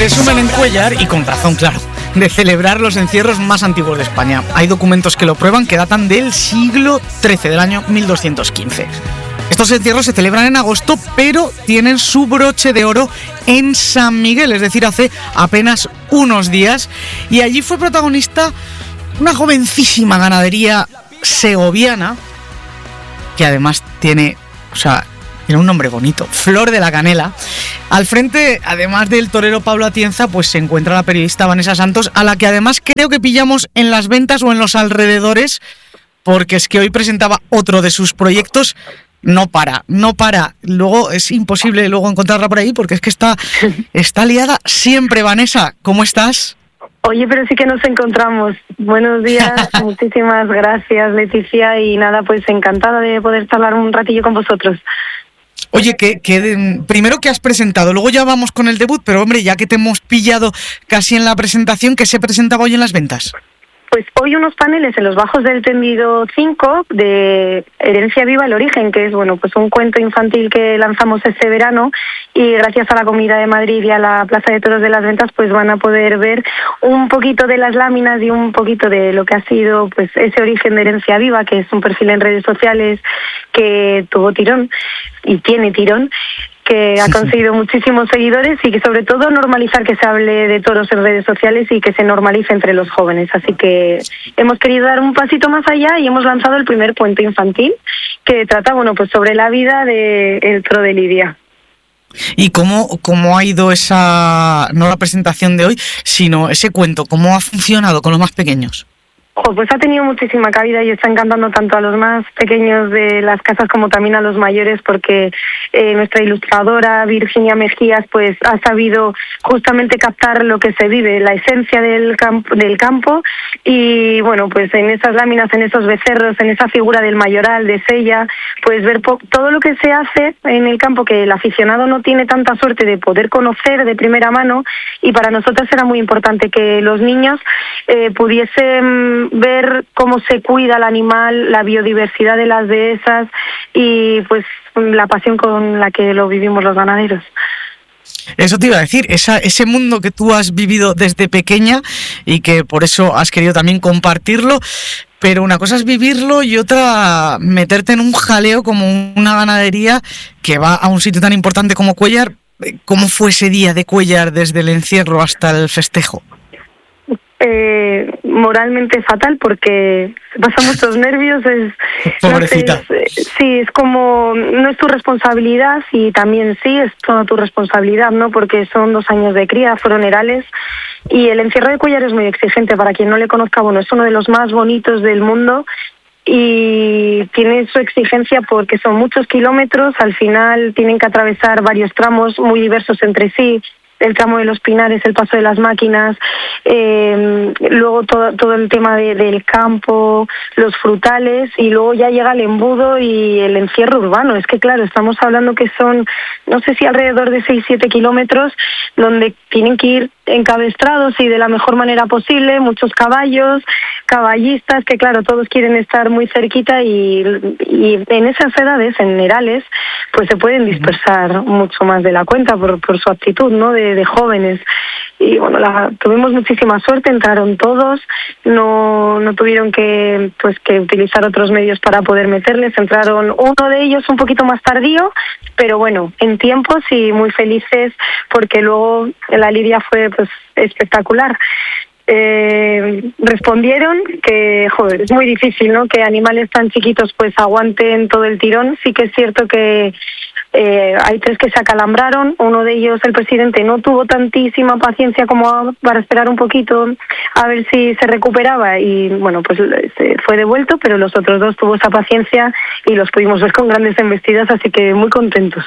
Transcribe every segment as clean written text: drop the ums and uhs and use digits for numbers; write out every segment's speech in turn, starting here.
Presumen en Cuéllar, y con razón, claro, de celebrar los encierros más antiguos de España. Hay documentos que lo prueban, que datan del siglo XIII, del año 1215. Estos encierros se celebran en agosto, pero tienen su broche de oro en San Miguel, es decir, hace apenas unos días. Y allí fue protagonista una jovencísima ganadería segoviana, que además tiene un nombre bonito, Flor de la Canela. Al frente, además del torero Pablo Atienza, pues se encuentra la periodista Vanessa Santos, a la que además creo que pillamos en las ventas o en los alrededores, porque es que hoy presentaba otro de sus proyectos. No para. Luego es imposible encontrarla por ahí, porque es que está liada siempre. Vanessa, ¿cómo estás? Oye, pero sí que nos encontramos. Buenos días, muchísimas gracias, Leticia, y nada, pues encantada de poder charlar un ratillo con vosotros. Oye, primero que has presentado, luego ya vamos con el debut, pero hombre, ya que te hemos pillado casi en la presentación, ¿qué se presentaba hoy en las ventas? Pues hoy unos paneles en los bajos del tendido 5 de Herencia Viva, el origen, que es pues un cuento infantil que lanzamos este verano, y gracias a la Comunidad de Madrid y a la Plaza de Toros de las Ventas pues van a poder ver un poquito de las láminas y un poquito de lo que ha sido pues ese origen de Herencia Viva, que es un perfil en redes sociales que tuvo tirón y tiene tirón, que ha conseguido muchísimos seguidores, y que sobre todo normalizar que se hable de toros en redes sociales y que se normalice entre los jóvenes. Así que hemos querido dar un pasito más allá y hemos lanzado el primer cuento infantil que trata pues sobre la vida del toro de Lidia. ¿Y cómo ha ido no la presentación de hoy, sino ese cuento? ¿Cómo ha funcionado con los más pequeños? Pues ha tenido muchísima cabida y está encantando tanto a los más pequeños de las casas como también a los mayores, porque nuestra ilustradora Virginia Mejías pues ha sabido justamente captar lo que se vive, la esencia del campo, y pues en esas láminas, en esos becerros, en esa figura del mayoral, de Sella, pues ver todo lo que se hace en el campo, que el aficionado no tiene tanta suerte de poder conocer de primera mano, y para nosotros era muy importante que los niños pudiesen ver cómo se cuida el animal, la biodiversidad de las dehesas y pues la pasión con la que lo vivimos los ganaderos. Eso te iba a decir, ese mundo que tú has vivido desde pequeña y que por eso has querido también compartirlo, pero una cosa es vivirlo y otra meterte en un jaleo como una ganadería que va a un sitio tan importante como Cuéllar. ¿Cómo fue ese día de Cuéllar desde el encierro hasta el festejo? Moralmente fatal, porque pasan muchos nervios. Pobrecita. Sí, es como, no es tu responsabilidad, y también sí es toda tu responsabilidad, ¿no? Porque son 2 años de cría, fueron herales, y el encierro de Cuéllar es muy exigente. Para quien no le conozca, es uno de los más bonitos del mundo, y tiene su exigencia porque son muchos kilómetros. Al final tienen que atravesar varios tramos muy diversos entre sí, el tramo de los Pinares, el paso de las máquinas, luego todo el tema del campo, los frutales, y luego ya llega el embudo y el encierro urbano. Es que claro, estamos hablando que son, no sé si alrededor de 6-7 kilómetros, donde tienen que ir encabestrados y de la mejor manera posible, muchos caballos, caballistas, que claro, todos quieren estar muy cerquita, y en esas edades, en herales, pues se pueden dispersar mucho más de la cuenta por su actitud, ¿no? De jóvenes. Y tuvimos muchísima suerte, entraron todos, no tuvieron que utilizar otros medios para poder meterles. Entraron uno de ellos un poquito más tardío, pero en tiempos, y muy felices, porque luego la lidia fue espectacular. Respondieron que es muy difícil, ¿no? Que animales tan chiquitos pues aguanten todo el tirón. Sí que es cierto que hay 3 que se acalambraron. Uno de ellos, el presidente, no tuvo tantísima paciencia como para esperar un poquito a ver si se recuperaba, y se fue devuelto, pero los otros 2 tuvo esa paciencia y los pudimos ver con grandes embestidas, así que muy contentos.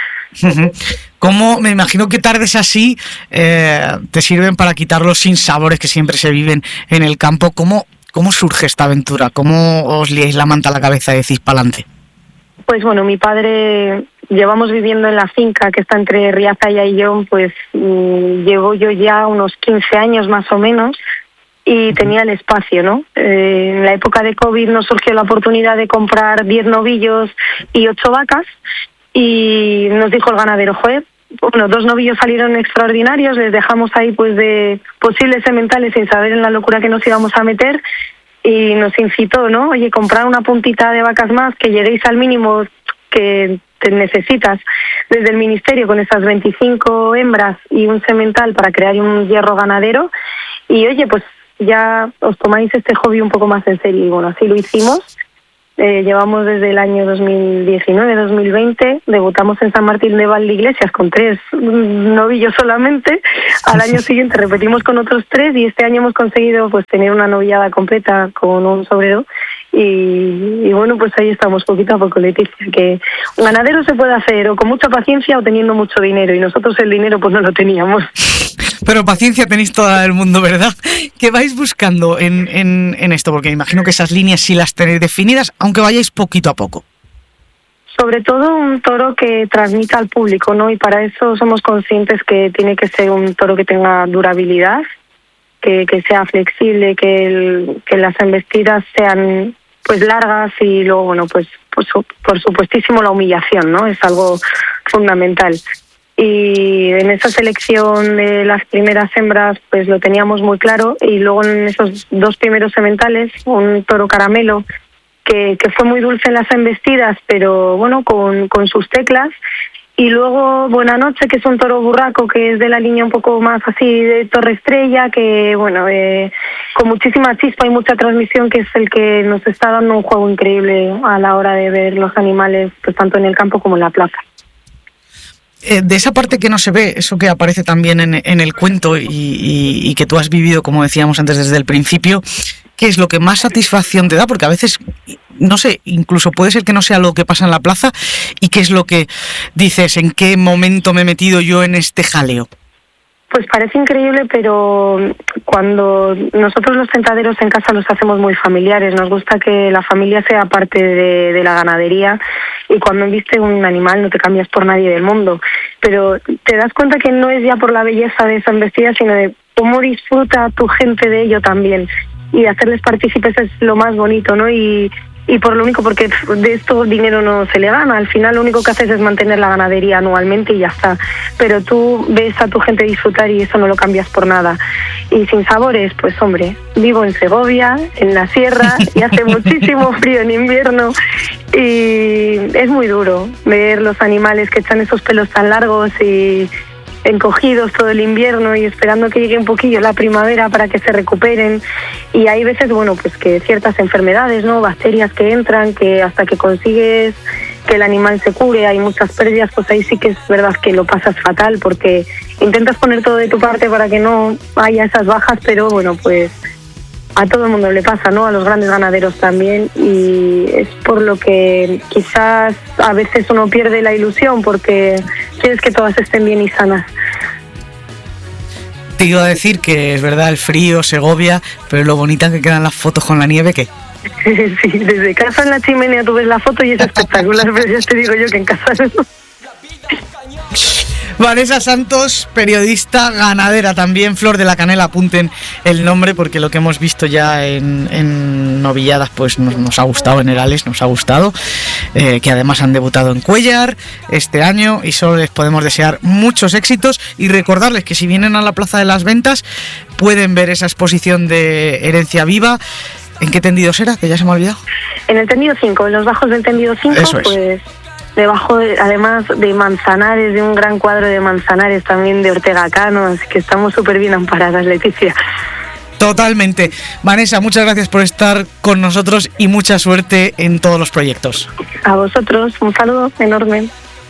¿Cómo? Me imagino que tardes así te sirven para quitar los sinsabores que siempre se viven en el campo. ¿Cómo surge esta aventura? ¿Cómo os liáis la manta a la cabeza y decís pa'lante? Pues mi padre, llevamos viviendo en la finca que está entre Riaza y Ayllón, pues llevo yo ya unos 15 años más o menos, y tenía el espacio, ¿no? En la época de COVID nos surgió la oportunidad de comprar 10 novillos y 8 vacas, y nos dijo el ganadero, bueno, 2 novillos salieron extraordinarios, les dejamos ahí pues de posibles sementales sin saber en la locura que nos íbamos a meter, y nos incitó, ¿no? Oye, comprar una puntita de vacas más, que lleguéis al mínimo que te necesitas desde el ministerio con esas 25 hembras y un semental para crear un hierro ganadero, y oye, pues ya os tomáis este hobby un poco más en serio. Y bueno, así lo hicimos. Llevamos desde el año 2019-2020, debutamos en San Martín de Valdeiglesias con 3 novillos solamente. Al año siguiente repetimos con otros 3, y este año hemos conseguido pues tener una novillada completa con un sobrero. Y bueno, pues ahí estamos poquito a poco, Leticia, que un ganadero se puede hacer o con mucha paciencia o teniendo mucho dinero, y nosotros el dinero pues no lo teníamos. Pero paciencia tenéis todo el mundo, ¿verdad? ¿Qué vais buscando en esto? Porque me imagino que esas líneas sí las tenéis definidas, aunque vayáis poquito a poco. Sobre todo un toro que transmita al público, ¿no? Y para eso somos conscientes que tiene que ser un toro que tenga durabilidad, que sea flexible, que las embestidas sean pues largas, y luego, bueno, pues por supuestísimo la humillación, ¿no? Es algo fundamental. Y en esa selección de las primeras hembras pues lo teníamos muy claro, y luego en esos 2 primeros sementales un toro caramelo que fue muy dulce en las embestidas, pero bueno, con sus teclas. Y luego Buena Noche, que es un toro burraco, que es de la línea un poco más así de Torre Estrella, que bueno, con muchísima chispa y mucha transmisión, que es el que nos está dando un juego increíble a la hora de ver los animales, pues tanto en el campo como en la plaza. De esa parte que no se ve, eso que aparece también en el cuento y que tú has vivido, como decíamos antes, desde el principio, ¿qué es lo que más satisfacción te da? Porque a veces, no sé, incluso puede ser que no sea lo que pasa en la plaza, y qué es lo que dices, ¿en qué momento me he metido yo en este jaleo? Pues parece increíble, pero cuando nosotros los tentaderos en casa los hacemos muy familiares, nos gusta que la familia sea parte de la ganadería, y cuando embiste un animal no te cambias por nadie del mundo, pero te das cuenta que no es ya por la belleza de esa embestida, sino de cómo disfruta tu gente de ello también, y hacerles partícipes es lo más bonito, ¿no? Y por lo único, porque de esto dinero no se le gana, al final lo único que haces es mantener la ganadería anualmente y ya está, pero tú ves a tu gente disfrutar y eso no lo cambias por nada. Y sin sabores, pues hombre, vivo en Segovia, en la sierra, y hace muchísimo frío en invierno, y es muy duro ver los animales que echan esos pelos tan largos y encogidos todo el invierno y esperando que llegue un poquillo la primavera para que se recuperen. Y hay veces, bueno, pues que ciertas enfermedades, ¿no? Bacterias que entran, que hasta que consigues que el animal se cure hay muchas pérdidas, pues ahí sí que es verdad que lo pasas fatal, porque intentas poner todo de tu parte para que no haya esas bajas, pero bueno, pues a todo el mundo le pasa, ¿no? A los grandes ganaderos también, y es por lo que quizás a veces uno pierde la ilusión, porque quieres que todas estén bien y sanas. Te iba a decir que es verdad el frío, Segovia, pero lo bonita que quedan las fotos con la nieve, ¿qué? Sí, desde casa en la chimenea tú ves la foto y es espectacular, pero ya te digo yo que en casa no. Vanessa Santos, periodista, ganadera también, Flor de la Canela, apunten el nombre porque lo que hemos visto ya en novilladas pues nos ha gustado, en Herales nos ha gustado, que además han debutado en Cuéllar este año, y solo les podemos desear muchos éxitos y recordarles que si vienen a la Plaza de las Ventas pueden ver esa exposición de Herencia Viva. ¿En qué tendido será? Que ya se me ha olvidado. En el tendido 5, en los bajos del tendido 5, eso es. Pues debajo, además de Manzanares, de un gran cuadro de Manzanares, también de Ortega Cano, así que estamos súper bien amparadas, Leticia. Totalmente. Vanessa, muchas gracias por estar con nosotros y mucha suerte en todos los proyectos. A vosotros, un saludo enorme.